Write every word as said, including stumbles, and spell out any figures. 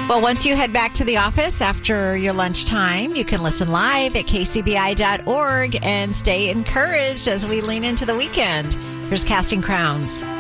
Well, once you head back to the office after your lunchtime, you can listen live at k c b i dot org and stay encouraged as we lean into the weekend. Here's Casting Crowns.